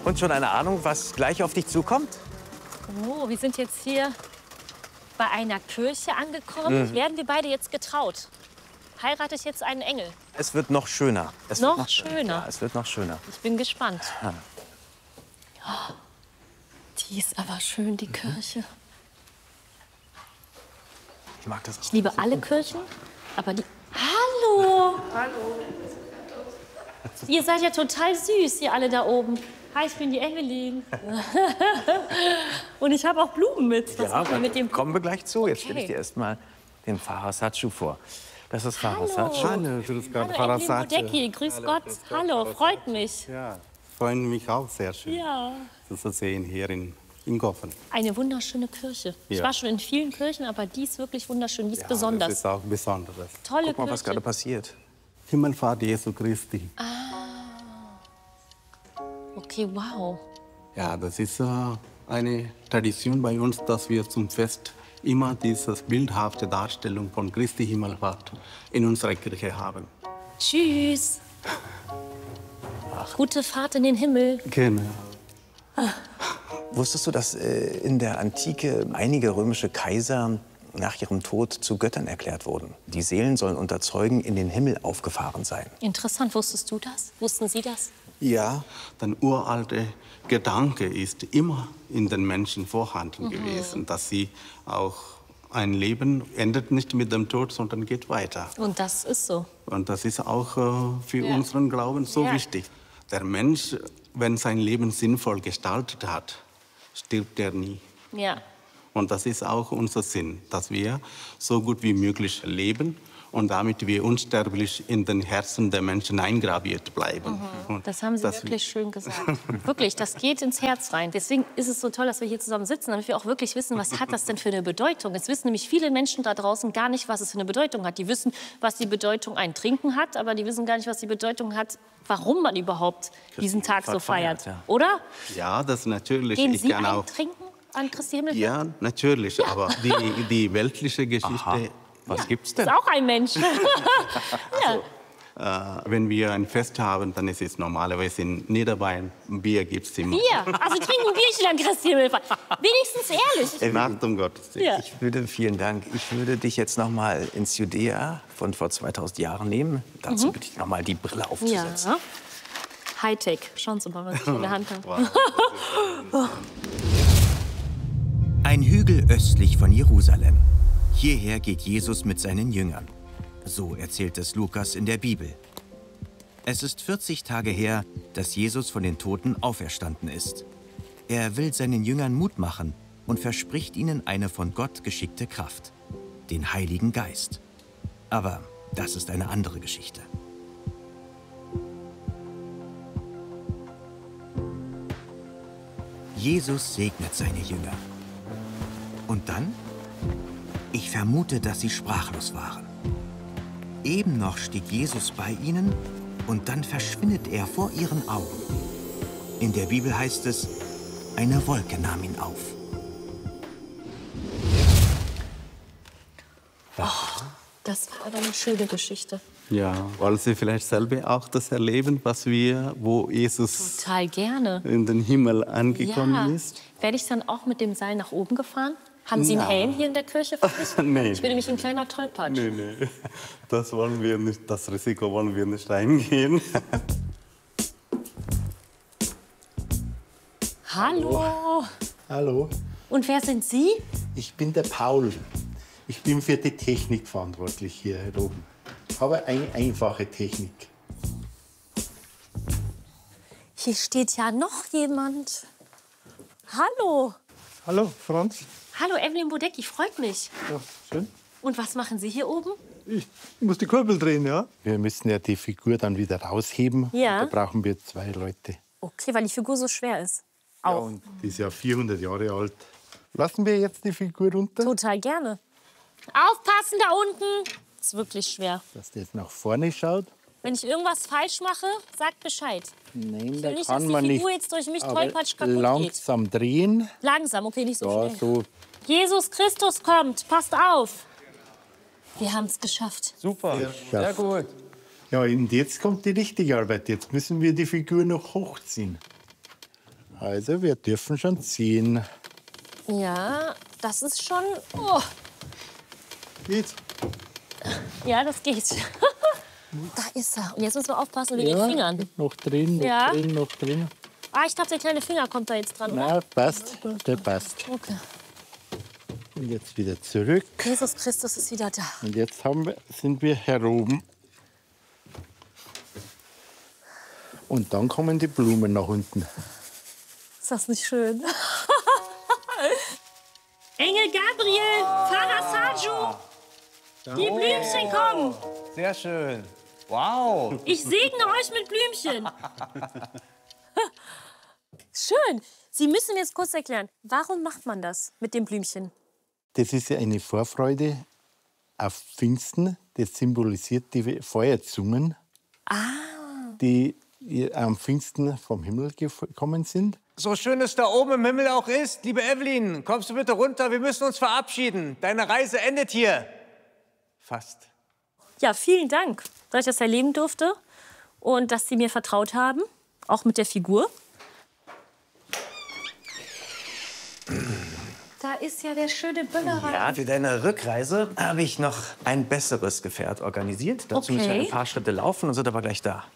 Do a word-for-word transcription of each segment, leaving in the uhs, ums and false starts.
Und schon eine Ahnung, was gleich auf dich zukommt? Oh, wir sind jetzt hier bei einer Kirche angekommen. Mhm. Werden wir beide jetzt getraut? Heirate ich jetzt einen Engel? Es wird noch schöner. Es Noch wird noch schöner? Ja, es wird noch schöner. Ich bin gespannt. Ja. Oh, die ist aber schön, die Kirche. Ich mag das auch. Ich liebe alle Kirchen, aber die... Hallo! Hallo. Ihr seid ja total süß, ihr alle da oben. Hi, ich bin die Evelyn. Und ich habe auch Blumen mit. Was Ja, macht man mit dem? kommen wir gleich zu. Jetzt Okay. stelle ich dir erst mal den Pfarrer Satschu vor. Das ist Pfarrer Hallo. Satschu. Hallo, grüß Gott, Hallo, Pfarrer Evelyn Satschu. Bodecki, grüß Gott. Hallo, freut mich. Ja, freuen mich auch sehr schön, Ja. das zu sehen hier in Ingoffen. Eine wunderschöne Kirche. Ich Ja. war schon in vielen Kirchen, aber die ist wirklich wunderschön. Die ist Ja, besonders. das ist auch Besonderes. Tolle Guck mal, Kirche. was gerade passiert. Himmelfahrt Jesu Christi. Okay, wow. Ja, das ist äh, eine Tradition bei uns, dass wir zum Fest immer diese bildhafte Darstellung von Christi Himmelfahrt in unserer Kirche haben. Tschüss. Gute Fahrt in den Himmel. Genau. Wusstest du, dass äh, in der Antike einige römische Kaiser nach ihrem Tod zu Göttern erklärt wurden? Die Seelen sollen unter Zeugen in den Himmel aufgefahren sein. Interessant, wusstest du das? Wussten Sie das? Ja, der uralte Gedanke ist immer in den Menschen vorhanden Mhm. gewesen, dass sie auch ein Leben endet nicht mit dem Tod, sondern geht weiter. Und das ist so. Und das ist auch äh, für Ja. unseren Glauben so Ja. wichtig. Der Mensch, wenn sein Leben sinnvoll gestaltet hat, stirbt er nie. Ja. Und das ist auch unser Sinn, dass wir so gut wie möglich leben und damit wir unsterblich in den Herzen der Menschen eingraviert bleiben. Und Das haben Sie dass wirklich schön gesagt. Wirklich, das geht ins Herz rein. Deswegen ist es so toll, dass wir hier zusammen sitzen, damit wir auch wirklich wissen, was hat das denn für eine Bedeutung. Es wissen nämlich viele Menschen da draußen gar nicht, was es für eine Bedeutung hat. Die wissen, was die Bedeutung ein Trinken hat, aber die wissen gar nicht, was die Bedeutung hat, warum man überhaupt diesen Tag so feiert. ja. Oder? Ja, das natürlich. Gehen ich Sie kann ein auch. Trinken an Christi Himmelfahrt? Ja, natürlich. Aber die, die weltliche Geschichte. Was gibt's denn? Ist auch ein Mensch. ja. Äh, wenn wir ein Fest haben, dann ist es normalerweise in Niederbayern. Bier gibt es immer. Bier. Also trinken ein Bierchen an Christi Himmelfahrt. Wenigstens ehrlich. Nach dem Gottesdienst. Ja. Ich würde, vielen Dank. Ich würde dich jetzt noch mal ins Judäa von vor zweitausend Jahren nehmen. Dazu bitte ich noch mal die Brille aufzusetzen. Ja. Hightech. Schauen Sie mal, was ich in der Hand habe. Wow. Ein Hügel östlich von Jerusalem. Hierher geht Jesus mit seinen Jüngern. So erzählt es Lukas in der Bibel. Es ist vierzig Tage her, dass Jesus von den Toten auferstanden ist. Er will seinen Jüngern Mut machen und verspricht ihnen eine von Gott geschickte Kraft, den Heiligen Geist. Aber das ist eine andere Geschichte. Jesus segnet seine Jünger. Und dann? Ich vermute, dass sie sprachlos waren. Eben noch steht Jesus bei ihnen und dann verschwindet er vor ihren Augen. In der Bibel heißt es, eine Wolke nahm ihn auf. Oh, das war aber eine schöne Geschichte. Ja, wollen Sie vielleicht selber auch das erleben, was wir, wo Jesus Total gerne. in den Himmel angekommen Ja. ist? Werde ich dann auch mit dem Seil nach oben gefahren? Haben Sie einen Na. Helm hier in der Kirche für mich? Nein. Ich bin nämlich ein kleiner Tollpatsch. Nee, nee, das wollen wir nicht, das Risiko wollen wir nicht eingehen. Hallo. Hallo, Und wer sind Sie? ich bin der Paul. Ich bin für die Technik verantwortlich hier oben. Aber eine einfache Technik. Hier steht ja noch jemand. Hallo. Hallo, Franz. Hallo, Evelyn Bodecki, freut mich. Ja, schön. Und was machen Sie hier oben? Ich muss die Kurbel drehen, ja? Wir müssen ja die Figur dann wieder rausheben. Ja. Da brauchen wir zwei Leute. Okay, weil die Figur so schwer ist. Ja, Auch. und die ist ja vierhundert Jahre alt. Lassen wir jetzt die Figur runter, Total gerne. Aufpassen da unten. Ist wirklich schwer. dass die jetzt nach vorne schaut. Wenn ich irgendwas falsch mache, sagt Bescheid. Nein, Ich da will nicht, kann dass die man Figur nicht. jetzt durch mich Aber tollpatsch kaputt geht. langsam drehen. Langsam, okay, nicht so Ja, schnell. so. Jesus Christus kommt, passt auf. Wir haben es geschafft. Super, sehr gut. Ja, und jetzt kommt die richtige Arbeit. Jetzt müssen wir die Figur noch hochziehen. Also wir dürfen schon ziehen. Ja, das ist schon... Oh. Geht's? Ja, das geht. Da ist er. Und jetzt müssen wir aufpassen wegen den Fingern. Noch drin, noch Ja. drin, noch drin. Ah, ich glaube, der kleine Finger kommt da jetzt dran, oder? Na, passt, der passt. Okay. Und jetzt wieder zurück. Jesus Christus ist wieder da. Und jetzt haben wir, sind wir hier oben. Und dann kommen die Blumen nach unten. Ist das nicht schön? Engel Gabriel, Pfarrer Saju, die Blümchen kommen. Sehr schön. Wow. Ich segne euch mit Blümchen. Schön. Sie müssen mir jetzt kurz erklären, warum macht man das mit dem Blümchen? Das ist ja eine Vorfreude auf Pfingsten. Das symbolisiert die Feuerzungen, die am Pfingsten vom Himmel gekommen sind. So schön es da oben im Himmel auch ist, liebe Evelyn, kommst du bitte runter? Wir müssen uns verabschieden. Deine Reise endet hier. Fast. Ja, vielen Dank, dass ich das erleben durfte und dass Sie mir vertraut haben, auch mit der Figur. Da ist ja der schöne Böllerer. Ja, für deine Rückreise habe ich noch ein besseres Gefährt organisiert. Dazu müssen wir Okay. ein paar Schritte laufen und sind aber gleich da.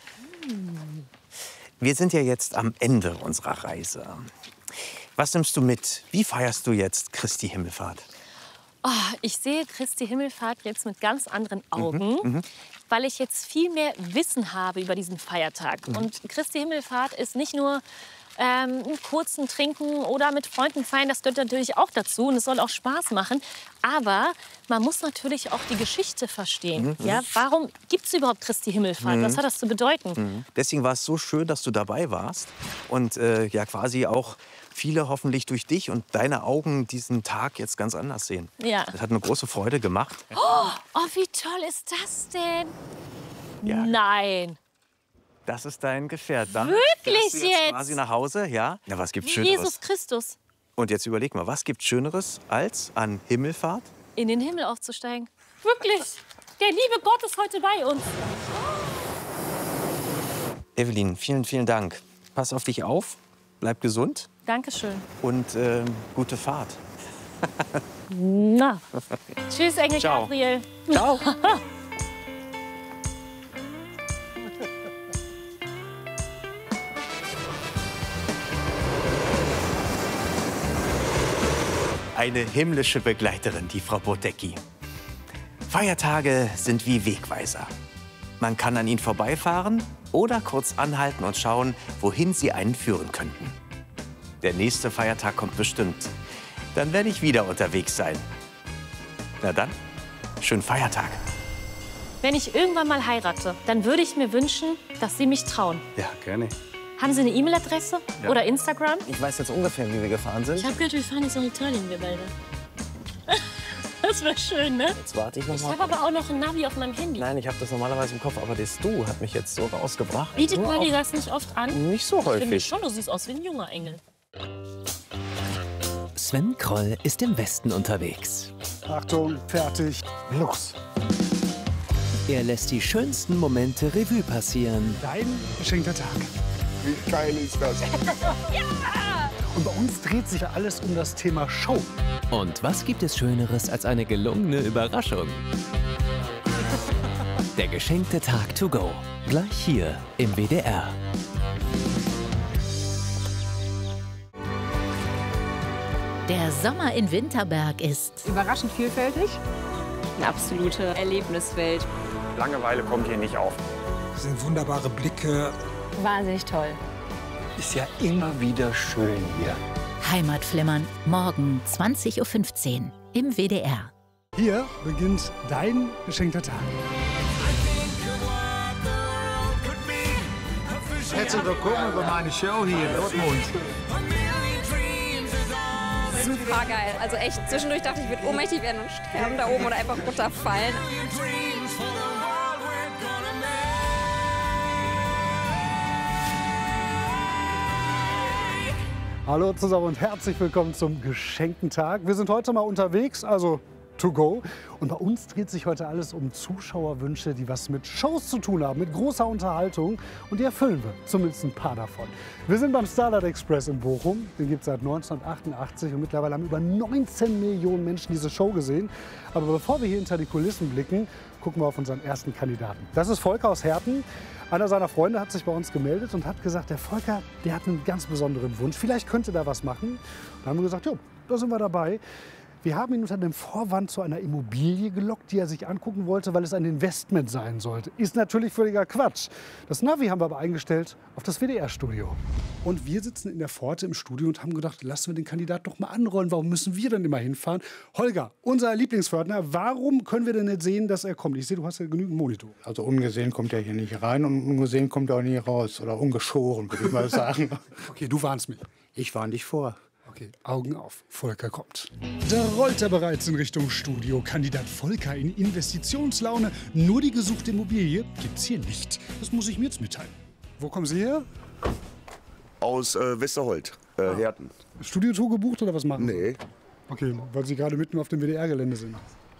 Wir sind ja jetzt am Ende unserer Reise. Was nimmst du mit? Wie feierst du jetzt Christi Himmelfahrt? Oh, ich sehe Christi Himmelfahrt jetzt mit ganz anderen Augen, weil ich jetzt viel mehr Wissen habe über diesen Feiertag. Mhm. Und Christi Himmelfahrt ist nicht nur ähm, einen kurzen Trinken oder mit Freunden feiern, das gehört natürlich auch dazu und es soll auch Spaß machen. Aber man muss natürlich auch die Geschichte verstehen. Mhm. Ja, warum gibt es überhaupt Christi Himmelfahrt? Was hat das zu bedeuten? Deswegen war es so schön, dass du dabei warst und äh, ja quasi auch viele hoffentlich durch dich und deine Augen diesen Tag jetzt ganz anders sehen. Ja. Das hat eine große Freude gemacht. Oh, wie toll ist das denn? Ja. Nein. Das ist dein Gefährt. Dann Wirklich fährst du jetzt? jetzt? Quasi nach Hause, ja? Ja, was gibt's Schöneres? Jesus Christus Und jetzt überleg mal, was gibt's Schöneres als an Himmelfahrt? in den Himmel aufzusteigen. Wirklich. Der liebe Gott ist heute bei uns. Evelyn, vielen, vielen Dank. Pass auf dich auf, bleib gesund Dankeschön. und äh, gute Fahrt. Na. Tschüss, Engel Ciao. Gabriel. Ciao. Eine himmlische Begleiterin, die Frau Bodecki. Feiertage sind wie Wegweiser. Man kann an ihnen vorbeifahren oder kurz anhalten und schauen, wohin sie einen führen könnten. Der nächste Feiertag kommt bestimmt. Dann werde ich wieder unterwegs sein. Na dann, schönen Feiertag. Wenn ich irgendwann mal heirate, dann würde ich mir wünschen, dass Sie mich trauen. Ja, gerne. Haben Sie eine E-Mail-Adresse oder Instagram? Ich weiß jetzt ungefähr, wie wir gefahren sind. Ich habe gehört, wir fahren jetzt nach Italien, wir beide. Das wäre schön, ne? Jetzt warte ich noch Ich mal. habe aber auch noch ein Navi auf meinem Handy. Nein, ich habe das normalerweise im Kopf, aber das Du hat mich jetzt so rausgebracht. Bietet Nur man dir auf- das nicht oft an? Nicht so Ich finde häufig. schon, du siehst aus wie ein junger Engel. Sven Kroll ist im Westen unterwegs. Achtung, fertig, los. Er lässt die schönsten Momente Revue passieren. Dein geschenkter Tag. Wie geil ist das? Und bei uns dreht sich ja alles um das Thema Show. Und was gibt es Schöneres als eine gelungene Überraschung? Der geschenkte Tag to go. Gleich hier im W D R. Der Sommer in Winterberg ist Überraschend vielfältig. Eine absolute Erlebniswelt. Langeweile kommt hier nicht auf. Das sind wunderbare Blicke. Wahnsinnig toll. Ist ja immer wieder schön hier. Heimatflimmern. Morgen zwanzig Uhr fünfzehn im W D R. Hier beginnt dein geschenkter Tag. Herzlich willkommen bei meiner Show hier in Dortmund. Super geil. Also echt, zwischendurch dachte ich, ich würde ohnmächtig werden und sterben da oben oder einfach runterfallen. Hallo zusammen und herzlich willkommen zum geschenkten Tag. Wir sind heute mal unterwegs, also to go. Und bei uns dreht sich heute alles um Zuschauerwünsche, die was mit Shows zu tun haben, mit großer Unterhaltung. Und die erfüllen wir, zumindest ein paar davon. Wir sind beim Starlight Express in Bochum. Den gibt es seit neunzehnhundertachtundachtzig und mittlerweile haben über neunzehn Millionen Menschen diese Show gesehen. Aber bevor wir hier hinter die Kulissen blicken, gucken wir auf unseren ersten Kandidaten. Das ist Volker aus Herten. Einer seiner Freunde hat sich bei uns gemeldet und hat gesagt, der Volker, der hat einen ganz besonderen Wunsch. Vielleicht könnte da was machen. Dann haben wir gesagt, jo, da sind wir dabei. Wir haben ihn unter dem Vorwand zu einer Immobilie gelockt, die er sich angucken wollte, weil es ein Investment sein sollte. Ist natürlich völliger Quatsch. Das Navi haben wir aber eingestellt auf das W D R-Studio. Und wir sitzen in der Pforte im Studio und haben gedacht, lassen wir den Kandidaten doch mal anrollen. Warum müssen wir denn immer hinfahren? Holger, unser Lieblingsfördner, warum können wir denn nicht sehen, dass er kommt? Ich sehe, du hast ja genügend Monitor. Also ungesehen kommt er hier nicht rein und ungesehen kommt er auch nie raus. Oder ungeschoren, würde ich mal sagen. Okay, du warnst mich. Ich warne dich vor. Okay, Augen auf, Volker kommt. Da rollt er bereits in Richtung Studio. Kandidat Volker in Investitionslaune. Nur die gesuchte Immobilie gibt's hier nicht. Das muss ich mir jetzt mitteilen. Wo kommen Sie her? Aus äh, Westerholt, äh, ah. Herten. Studiotour gebucht oder was machen Sie? Nee. Okay, weil Sie gerade mitten auf dem W D R-Gelände sind.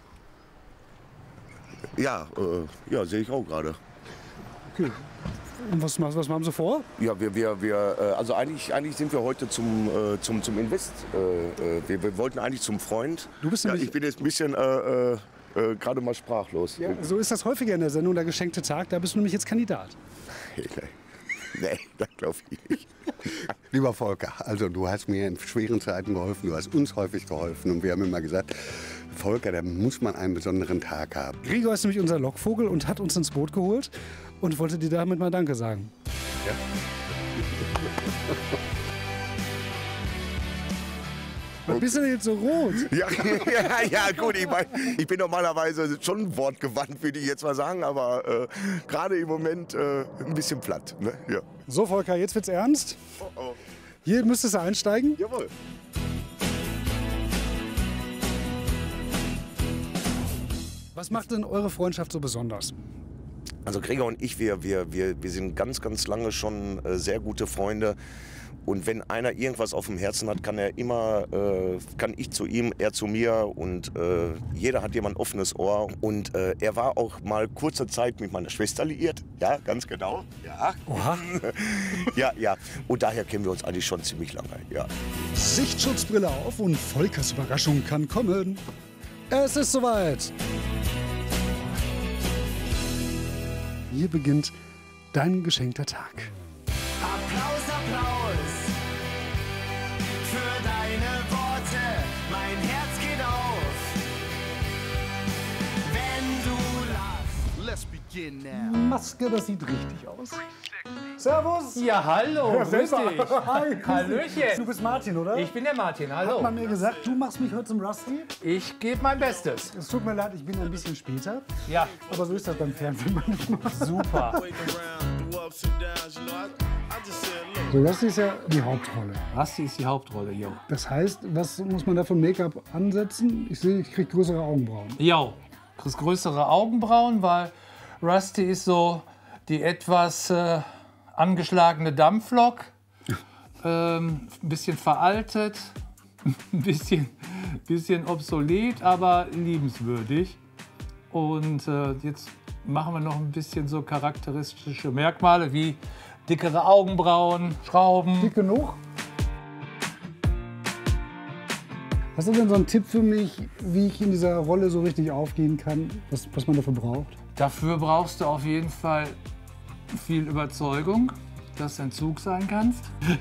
Ja, äh, ja, sehe ich auch gerade. Okay. Und was, was haben Sie vor? Ja, wir, wir, wir, äh, also eigentlich, eigentlich sind wir heute zum, äh, zum, zum Invest. Äh, wir, wir wollten eigentlich zum Freund. Du bist ja, ich bin jetzt ein bisschen äh, äh, äh, gerade mal sprachlos. Ja, so ist das häufiger in der Sendung, der geschenkte Tag. Da bist du nämlich jetzt Kandidat. Nee, das glaube ich nicht. Lieber Volker, also du hast mir in schweren Zeiten geholfen, du hast uns häufig geholfen und wir haben immer gesagt, Volker, da muss man einen besonderen Tag haben. Gregor ist nämlich unser Lockvogel und hat uns ins Boot geholt und wollte dir damit mal Danke sagen. Ja. Was bist du denn jetzt so rot? Ja, ja, ja gut, ich, mein, ich bin normalerweise schon wortgewandt, würde ich jetzt mal sagen, aber äh, gerade im Moment äh, ein bisschen platt. Ne? Ja. So, Volker, jetzt wird's ernst. Oh, oh. Hier müsstest du einsteigen. Jawohl. Was macht denn eure Freundschaft so besonders? Also Gregor und ich, wir, wir, wir, wir sind ganz, ganz lange schon äh, sehr gute Freunde. Und wenn einer irgendwas auf dem Herzen hat, kann er immer, äh, kann ich zu ihm, er zu mir. Und äh, jeder hat jemand ein offenes Ohr. Und äh, er war auch mal kurze Zeit mit meiner Schwester liiert. Ja, ganz genau. Ja. Oha. ja, ja. Und daher kennen wir uns eigentlich schon ziemlich lange. Ja. Sichtschutzbrille auf und Volkers Überraschung kann kommen. Es ist soweit. Hier beginnt dein geschenkter Tag. Applaus, Applaus für deine Worte. Mein Herz geht auf, wenn du lachst. Let's begin now. Maske, das sieht richtig aus. Servus. Ja, hallo. Ja, grüß selber. dich. Hi, Hallöchen. Du bist Martin, oder? Ich bin der Martin, hallo. Hat man mir gesagt, du machst mich heute zum Rusty? Ich gebe mein Bestes. Es tut mir leid, ich bin ein bisschen später. Ja. Aber so ist das beim Fernsehen manchmal. Super. So, Rusty ist ja die Hauptrolle. Rusty ist die Hauptrolle, jo. Das heißt, was muss man da für Make-up ansetzen? Ich sehe, ich kriege größere Augenbrauen. Jo, du kriegst größere Augenbrauen, weil Rusty ist so die etwas äh, angeschlagene Dampflok. Ähm, ein bisschen veraltet, ein bisschen, bisschen obsolet, aber liebenswürdig. Und äh, jetzt machen wir noch ein bisschen so charakteristische Merkmale wie dickere Augenbrauen, Schrauben. Dick genug? Hast du denn so einen Tipp für mich, wie ich in dieser Rolle so richtig aufgehen kann, was, was man dafür braucht? Dafür brauchst du auf jeden Fall viel Überzeugung, dass du ein Zug sein kannst.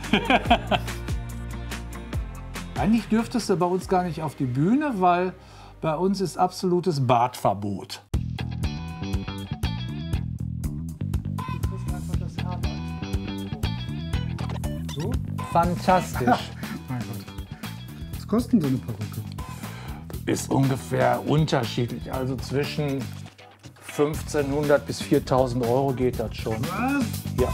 Eigentlich dürftest du bei uns gar nicht auf die Bühne, weil bei uns ist absolutes Bartverbot. So? Fantastisch. Mein Gott. Was kostet denn so eine Perücke? Ist ungefähr unterschiedlich. Also zwischen fünfzehnhundert bis viertausend Euro geht das schon. Was? Ja.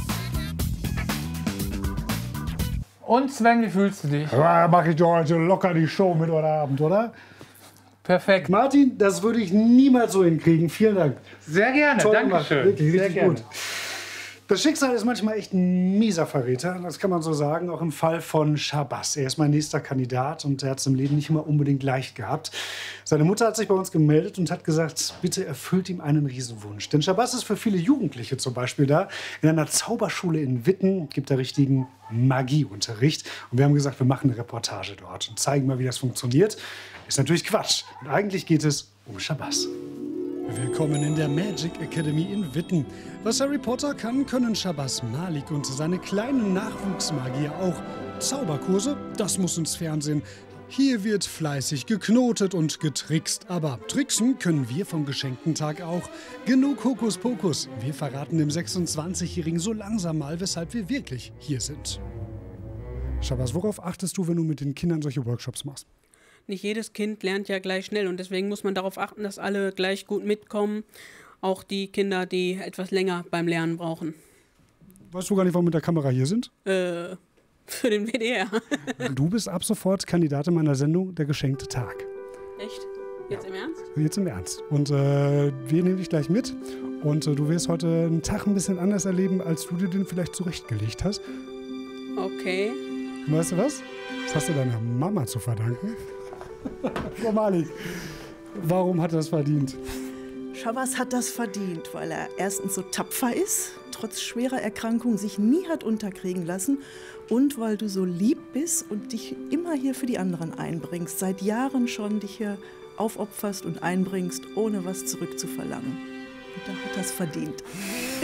Und Sven, wie fühlst du dich? Ja, mach ich doch heute locker die Show mit heute Abend, oder? Perfekt. Martin, das würde ich niemals so hinkriegen. Vielen Dank. Sehr gerne, Toll danke gemacht. schön. Wirklich, Sehr richtig gerne. gut. Das Schicksal ist manchmal echt ein mieser Verräter, das kann man so sagen, auch im Fall von Shabazz. Er ist mein nächster Kandidat und er hat es im Leben nicht immer unbedingt leicht gehabt. Seine Mutter hat sich bei uns gemeldet und hat gesagt, bitte erfüllt ihm einen Riesenwunsch. Denn Shabazz ist für viele Jugendliche zum Beispiel da. In einer Zauberschule in Witten gibt er richtigen Magieunterricht. Und wir haben gesagt, wir machen eine Reportage dort und zeigen mal, wie das funktioniert. Ist natürlich Quatsch. Und eigentlich geht es um Shabazz. Willkommen in der Magic Academy in Witten. Was Harry Potter kann, können Shabazz Malik und seine kleinen Nachwuchsmagier auch. Zauberkurse, das muss ins Fernsehen. Hier wird fleißig geknotet und getrickst. Aber tricksen können wir vom geschenkten Tag auch. Genug Hokuspokus. Wir verraten dem sechsundzwanzigjährigen so langsam mal, weshalb wir wirklich hier sind. Shabazz, worauf achtest du, wenn du mit den Kindern solche Workshops machst? Nicht jedes Kind lernt ja gleich schnell und deswegen muss man darauf achten, dass alle gleich gut mitkommen. Auch die Kinder, die etwas länger beim Lernen brauchen. Weißt du gar nicht, warum wir mit der Kamera hier sind? Äh, für den W D R. Du bist ab sofort Kandidatin meiner Sendung Der geschenkte Tag. Echt? Jetzt im Ernst? Jetzt im Ernst. Und äh, wir nehmen dich gleich mit. Und äh, du wirst heute einen Tag ein bisschen anders erleben, als du dir den vielleicht zurechtgelegt hast. Okay. Und weißt du was? Das hast du deiner Mama zu verdanken. Frau Malik, warum hat er das verdient? Shabazz hat das verdient, weil er erstens so tapfer ist, trotz schwerer Erkrankung sich nie hat unterkriegen lassen und weil du so lieb bist und dich immer hier für die anderen einbringst, seit Jahren schon dich hier aufopferst und einbringst, ohne was zurückzuverlangen. Und da hat er es verdient.